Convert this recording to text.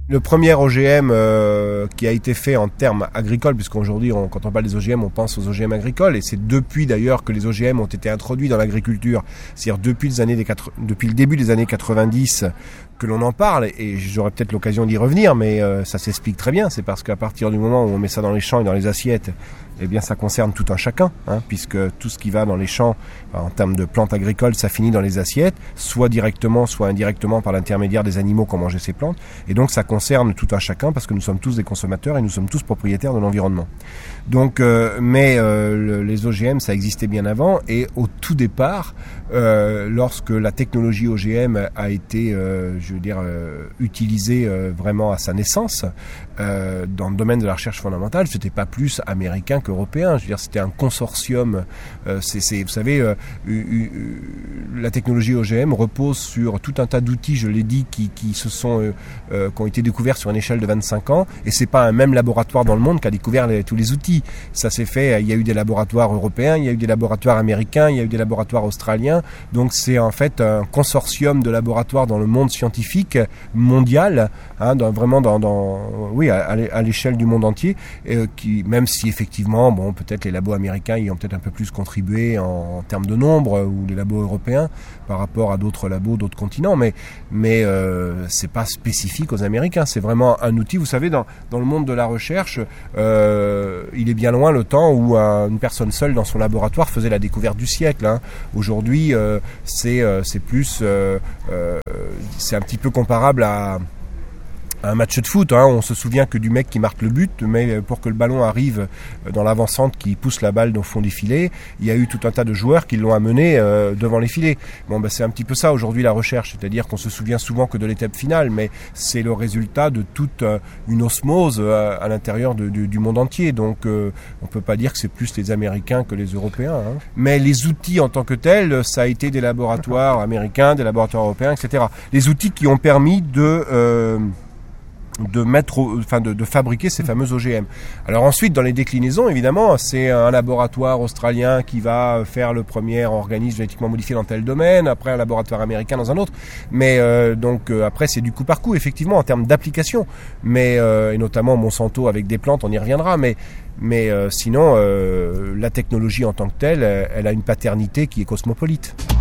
Le premier OGM qui a été fait en termes agricoles, puisqu'aujourd'hui, quand on parle des OGM, on pense aux OGM agricoles, et c'est depuis d'ailleurs que les OGM ont été introduits dans l'agriculture, c'est-à-dire depuis le début des années 90 que l'on en parle, et j'aurai peut-être l'occasion d'y revenir, mais ça s'explique très bien. C'est parce qu'à partir du moment où on met ça dans les champs et dans les assiettes, eh bien ça concerne tout un chacun, puisque tout ce qui va dans les champs, en termes de plantes agricoles, ça finit dans les assiettes, soit directement, soit indirectement par l'intermédiaire des animaux qui ont mangé ces plantes, et donc ça concerne tout un chacun, parce que nous sommes tous des consommateurs et nous sommes tous propriétaires de l'environnement. Donc, les OGM, ça existait bien avant, et au tout départ, lorsque la technologie OGM a été, utilisée vraiment à sa naissance, dans le domaine de la recherche fondamentale, c'était pas plus américain qu'européen. Je veux dire, c'était un consortium. Vous savez, la technologie OGM repose sur tout un tas d'outils, je l'ai dit, qui ont été découverts sur une échelle de 25 ans, et c'est pas un même laboratoire dans le monde qui a découvert tous les outils. Ça s'est fait, il y a eu des laboratoires européens, il y a eu des laboratoires américains, il y a eu des laboratoires australiens, donc c'est en fait un consortium de laboratoires dans le monde scientifique mondial, vraiment à l'échelle du monde entier, qui, même si effectivement, peut-être les labos américains y ont peut-être un peu plus contribué en termes de nombre, ou les labos européens par rapport à d'autres labos, d'autres continents, mais c'est pas spécifique aux Américains, c'est vraiment un outil. Vous savez, dans le monde de la recherche, il est bien loin le temps où une personne seule dans son laboratoire faisait la découverte du siècle. Aujourd'hui, c'est un petit peu comparable à un match de foot. On se souvient que du mec qui marque le but, mais pour que le ballon arrive dans l'avant-centre qui pousse la balle au fond des filets, il y a eu tout un tas de joueurs qui l'ont amené devant les filets. C'est un petit peu ça aujourd'hui la recherche, c'est-à-dire qu'on se souvient souvent que de l'étape finale, mais c'est le résultat de toute une osmose à l'intérieur du monde entier. Donc on peut pas dire que c'est plus les Américains que les Européens. Mais les outils en tant que tels, ça a été des laboratoires américains, des laboratoires européens, etc. Les outils qui ont permis de fabriquer ces fameux OGM. Alors ensuite, dans les déclinaisons, évidemment, c'est un laboratoire australien qui va faire le premier organisme génétiquement modifié dans tel domaine, après un laboratoire américain dans un autre, mais après c'est du coup par coup, effectivement, en termes d'application, mais et notamment Monsanto avec des plantes, on y reviendra, mais sinon la technologie en tant que telle, elle a une paternité qui est cosmopolite.